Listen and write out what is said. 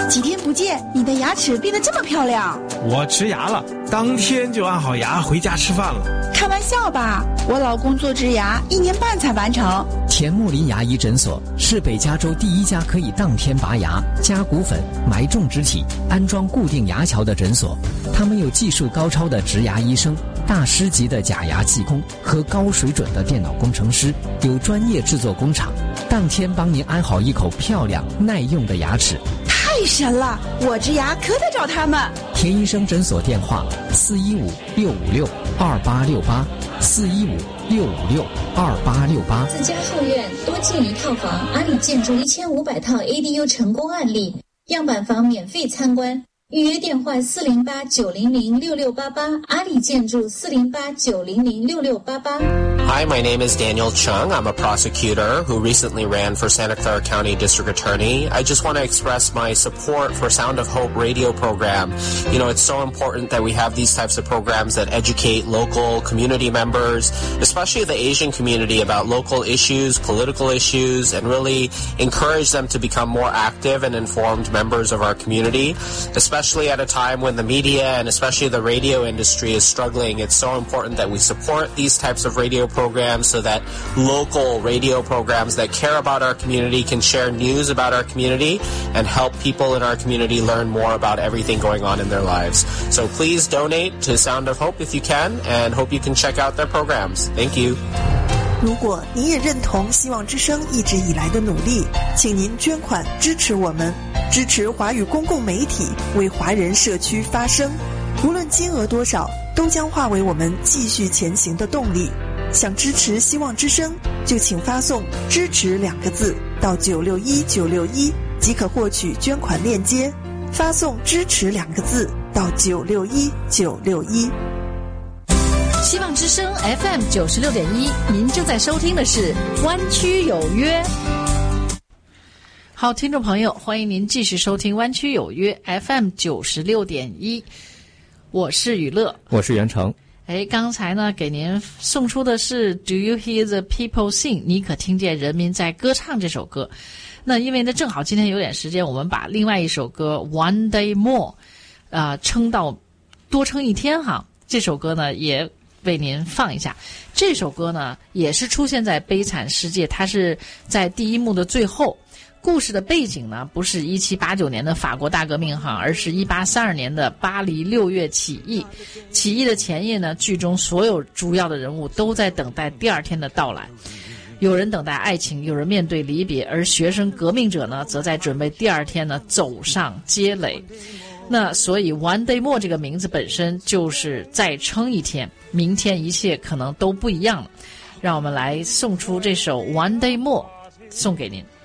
几天不见，你的牙齿变得这么漂亮。 我植牙了，当天就按好牙回家吃饭了。 开玩笑吧，我老公做植牙1年半才完成。 田木林牙医诊所是北加州第一家可以当天拔牙、加骨粉、埋种植体、安装固定牙桥的诊所。他们有技术高超的植牙医生、大师级的假牙技工和高水准的电脑工程师，有专业制作工厂，当天帮您安好一口漂亮耐用的牙齿。 太神了，我植牙可得找他们。 田医生诊所电话415-656-2868，415-656-2868。 自家后院多建一套房，阿里建筑1500套 ADU 成功案例，样板房免费参观。预约电话408-900-6688，阿里建筑408-900-6688。 Hi, my name is Daniel Chung. I'm a prosecutor who recently ran for Santa Clara County District Attorney. I just want to express my support for Sound of Hope radio program. You know, it's so important that we have these types of programs that educate local community members, especially the Asian community, about local issues, political issues, and really encourage them to become more active and informed members of our community, especially at a time when the media and especially the radio industry is struggling. It's so important that we support these types of radio programs so that local radio programs that care about our community can share news about our community and help people in our community learn more about everything going on in their lives. So please donate to Sound of Hope if you can, and hope you can check out their programs. Thank you. 如果你也认同希望之声一直以来的努力，请您捐款支持我们，支持华语公共媒体，为华人社区发声。无论金额多少，都将化为我们继续前行的动力。想支持希望之声，就请发送支持2个字到961961，即可获取捐款链接。发送支持2个字到961961。 希望之声 FM 96.1，您正在收听的是湾区有约。好，听众朋友，欢迎您继续收听湾区有约 FM 96.1，我是雨乐， 我是袁成。 刚才呢给您送出的是 Do you hear the people sing？ 你可听见人民在歌唱这首歌。那因为呢正好今天有点时间，我们把另外一首歌 One Day More 多撑一天哈，这首歌呢也为您放一下。这首歌呢也是出现在悲惨世界，它是在第一幕的最后。故事的背景呢不是1789年的法国大革命哈，而是1832年的巴黎6月起义。起义的前夜呢，剧中所有主要的人物都在等待第二天的到来。有人等待爱情，有人面对离别，而学生革命者呢则在准备第二天呢走上街垒。那所以 One Day More 这个名字本身就是再撑一天，明天一切可能都不一样了。让我们来送出这首 One Day More 送给您。